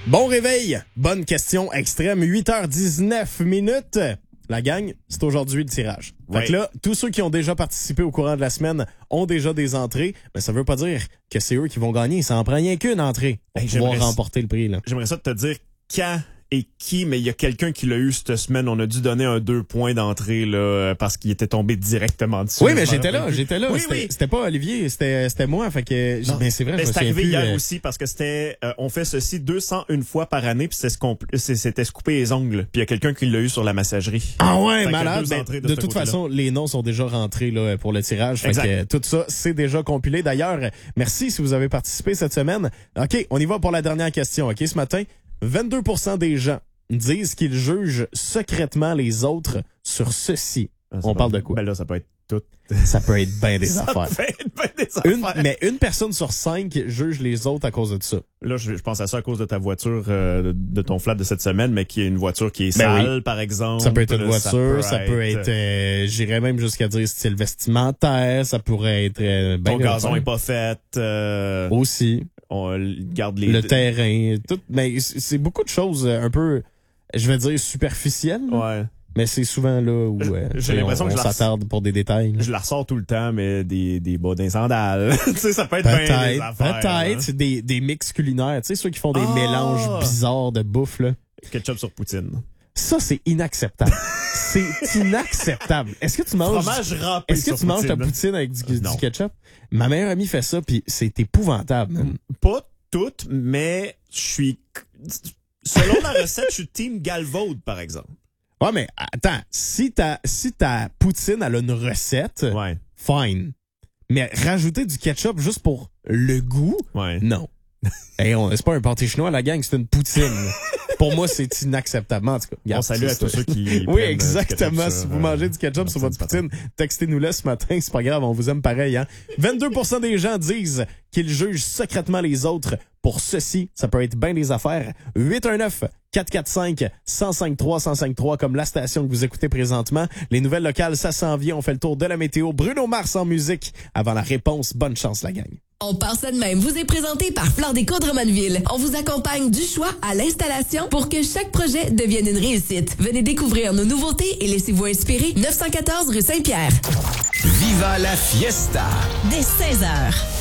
Bon réveil, bonne question extrême, 8h19 minutes. La gang, c'est aujourd'hui le tirage. Fait que là, tous ceux qui ont déjà participé au courant de la semaine ont déjà des entrées, mais ça veut pas dire que c'est eux qui vont gagner. Ça en prend rien qu'une entrée pour pouvoir remporter le prix. Là. J'aimerais ça te dire quand et qui, mais il y a quelqu'un qui l'a eu cette semaine. On a dû donner un 2 points d'entrée là parce qu'il était tombé directement dessus. Oui, mais j'étais là. Oui, c'était pas Olivier, c'était moi. Fait que ben c'est vrai. Mais c'est arrivé hier aussi parce que c'était on fait ceci 201 fois par année puis c'était se couper les ongles. Puis il y a quelqu'un qui l'a eu sur la messagerie. Ah ouais, malade. Ben, de toute façon, les noms sont déjà rentrés là pour le tirage. Fait que tout ça, c'est déjà compilé. D'ailleurs, merci si vous avez participé cette semaine. OK, on y va pour la dernière question. OK, ce matin, 22% des gens disent qu'ils jugent secrètement les autres sur ceci. On parle de quoi? Ben là, ça peut être tout. Ça peut être bien des affaires. Ça peut être bien des affaires. Mais une personne sur 5 juge les autres à cause de ça. Là, je pense à ça à cause de ta voiture, de ton flat de cette semaine, mais qui est une voiture qui est sale, par exemple. Ça peut être une voiture, ça peut être j'irais même jusqu'à dire style vestimentaire, ça pourrait être... ton gazon est pas fait. Aussi. On garde le terrain, tout. Mais c'est beaucoup de choses un peu, je vais dire, superficielles. Ouais. Mais c'est souvent là où j'ai l'impression on s'attarde pour des détails. Je la ressors tout le temps, mais des bas d'un sandales. Tu sais, ça peut être bien des affaires. Peut-être des mix culinaires. Tu sais, ceux qui font des mélanges bizarres de bouffe, là. Ketchup sur poutine. Ça, c'est inacceptable. C'est inacceptable. Est-ce que tu manges... Fromage râpé Est-ce que tu manges ta poutine avec du ketchup? Ma meilleure amie fait ça, puis c'est épouvantable. Même. Pas toutes, mais je suis... Selon la recette, je suis team Galvaude, par exemple. Ouais, mais attends, si ta poutine, elle a une recette, fine. Mais rajouter du ketchup juste pour le goût, non. Hey, c'est pas un pâté chinois, la gang, c'est une poutine. Pour moi, c'est inacceptable. En tout cas, on salue à tous ceux qui oui, exactement. Si vous mangez du ketchup sur votre poutine, textez-nous-le ce matin. C'est pas grave, on vous aime pareil. Hein? 22% des gens disent qu'ils jugent secrètement les autres pour ceci. Ça peut être bien des affaires. 819-445-1053-1053 comme la station que vous écoutez présentement. Les nouvelles locales, ça s'en vient. On fait le tour de la météo. Bruno Mars en musique. Avant la réponse, bonne chance la gang. On part ça de même. Vous est présenté par Fleur Déco de Drummondville. On vous accompagne du choix à l'installation pour que chaque projet devienne une réussite. Venez découvrir nos nouveautés et laissez-vous inspirer. 914 rue Saint-Pierre. Viva la fiesta! Dès 16h.